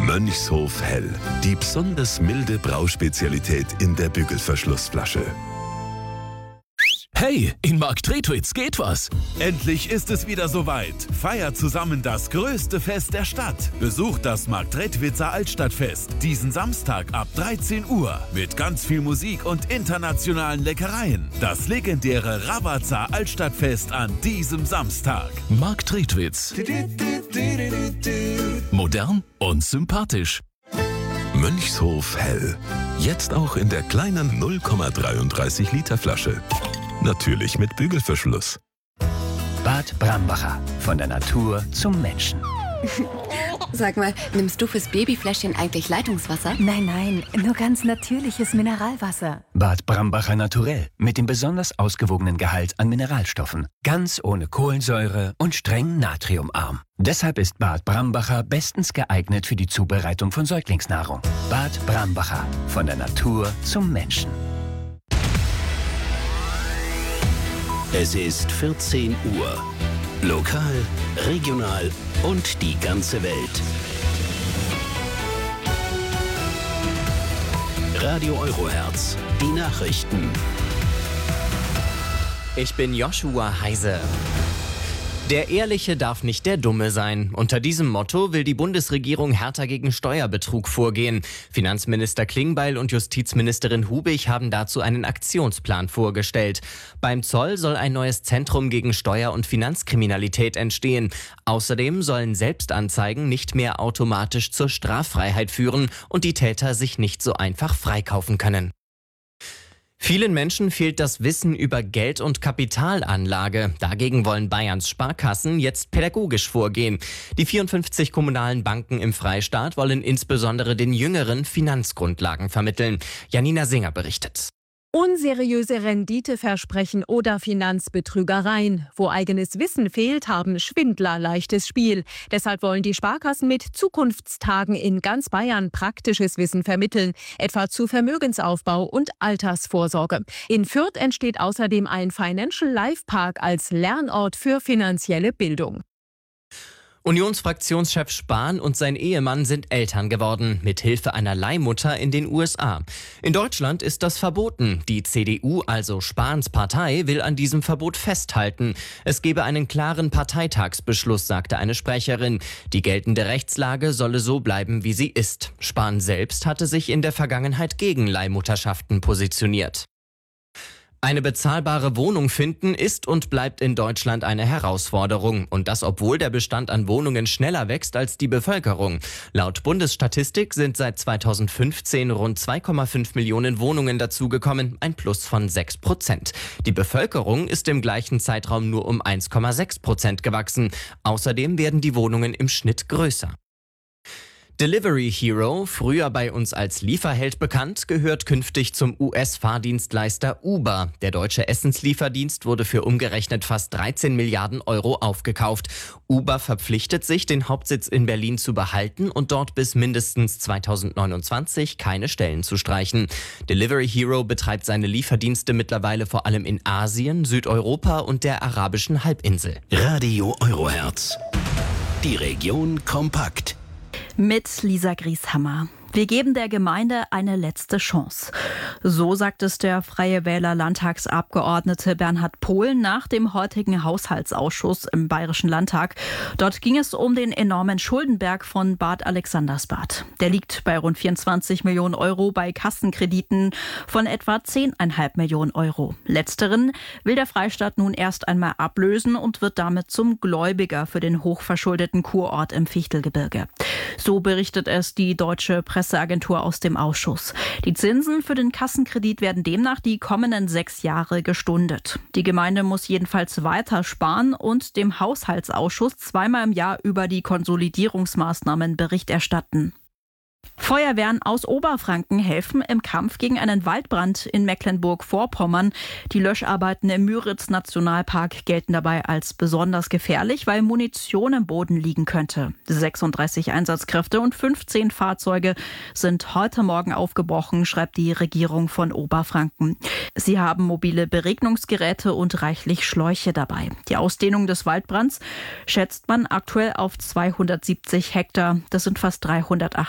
Mönchshof Hell. Die besonders milde Brauspezialität in der Bügelverschlussflasche. Hey, in Marktredwitz geht was. Endlich ist es wieder soweit. Feiert zusammen das größte Fest der Stadt. Besucht das Marktredwitzer Altstadtfest diesen Samstag ab 13 Uhr mit ganz viel Musik und internationalen Leckereien. Das legendäre Ravazza Altstadtfest an diesem Samstag. Marktredwitz. Modern und sympathisch. Mönchshof Hell. Jetzt auch in der kleinen 0,33 Liter Flasche. Natürlich mit Bügelverschluss. Bad Brambacher. Von der Natur zum Menschen. Sag mal, nimmst du fürs Babyfläschchen eigentlich Leitungswasser? Nein, nur ganz natürliches Mineralwasser. Bad Brambacher Naturell. Mit dem besonders ausgewogenen Gehalt an Mineralstoffen. Ganz ohne Kohlensäure und streng natriumarm. Deshalb ist Bad Brambacher bestens geeignet für die Zubereitung von Säuglingsnahrung. Bad Brambacher. Von der Natur zum Menschen. Es ist 14 Uhr. Lokal, regional und die ganze Welt. Radio Eurohertz, die Nachrichten. Ich bin Joshua Heise. Der Ehrliche darf nicht der Dumme sein. Unter diesem Motto will die Bundesregierung härter gegen Steuerbetrug vorgehen. Finanzminister Klingbeil und Justizministerin Hubig haben dazu einen Aktionsplan vorgestellt. Beim Zoll soll ein neues Zentrum gegen Steuer- und Finanzkriminalität entstehen. Außerdem sollen Selbstanzeigen nicht mehr automatisch zur Straffreiheit führen und die Täter sich nicht so einfach freikaufen können. Vielen Menschen fehlt das Wissen über Geld- und Kapitalanlage. Dagegen wollen Bayerns Sparkassen jetzt pädagogisch vorgehen. Die 54 kommunalen Banken im Freistaat wollen insbesondere den Jüngeren Finanzgrundlagen vermitteln. Janina Singer berichtet. Unseriöse Renditeversprechen oder Finanzbetrügereien. Wo eigenes Wissen fehlt, haben Schwindler leichtes Spiel. Deshalb wollen die Sparkassen mit Zukunftstagen in ganz Bayern praktisches Wissen vermitteln, etwa zu Vermögensaufbau und Altersvorsorge. In Fürth entsteht außerdem ein Financial Life Park als Lernort für finanzielle Bildung. Unionsfraktionschef Spahn und sein Ehemann sind Eltern geworden, mit Hilfe einer Leihmutter in den USA. In Deutschland ist das verboten. Die CDU, also Spahns Partei, will an diesem Verbot festhalten. Es gebe einen klaren Parteitagsbeschluss, sagte eine Sprecherin. Die geltende Rechtslage solle so bleiben, wie sie ist. Spahn selbst hatte sich in der Vergangenheit gegen Leihmutterschaften positioniert. Eine bezahlbare Wohnung finden ist und bleibt in Deutschland eine Herausforderung. Und das, obwohl der Bestand an Wohnungen schneller wächst als die Bevölkerung. Laut Bundesstatistik sind seit 2015 rund 2,5 Millionen Wohnungen dazugekommen, ein Plus von 6%. Die Bevölkerung ist im gleichen Zeitraum nur um 1,6% gewachsen. Außerdem werden die Wohnungen im Schnitt größer. Delivery Hero, früher bei uns als Lieferheld bekannt, gehört künftig zum US-Fahrdienstleister Uber. Der deutsche Essenslieferdienst wurde für umgerechnet fast 13 Milliarden Euro aufgekauft. Uber verpflichtet sich, den Hauptsitz in Berlin zu behalten und dort bis mindestens 2029 keine Stellen zu streichen. Delivery Hero betreibt seine Lieferdienste mittlerweile vor allem in Asien, Südeuropa und der arabischen Halbinsel. Radio Eurohertz, die Region kompakt. Mit Lisa Grieshammer. Wir geben der Gemeinde eine letzte Chance. So sagt es der Freie Wähler Landtagsabgeordnete Bernhard Pohl nach dem heutigen Haushaltsausschuss im Bayerischen Landtag. Dort ging es um den enormen Schuldenberg von Bad Alexandersbad. Der liegt bei rund 24 Millionen Euro bei Kassenkrediten von etwa 10,5 Millionen Euro. Letzteren will der Freistaat nun erst einmal ablösen und wird damit zum Gläubiger für den hochverschuldeten Kurort im Fichtelgebirge. So berichtet es die deutsche Presseagentur aus dem Ausschuss. Die Zinsen für den Kassenkredit werden demnach die kommenden 6 Jahre gestundet. Die Gemeinde muss jedenfalls weiter sparen und dem Haushaltsausschuss zweimal im Jahr über die Konsolidierungsmaßnahmen Bericht erstatten. Feuerwehren aus Oberfranken helfen im Kampf gegen einen Waldbrand in Mecklenburg-Vorpommern. Die Löscharbeiten im Müritz-Nationalpark gelten dabei als besonders gefährlich, weil Munition im Boden liegen könnte. 36 Einsatzkräfte und 15 Fahrzeuge sind heute Morgen aufgebrochen, schreibt die Regierung von Oberfranken. Sie haben mobile Beregnungsgeräte und reichlich Schläuche dabei. Die Ausdehnung des Waldbrands schätzt man aktuell auf 270 Hektar. Das sind fast 380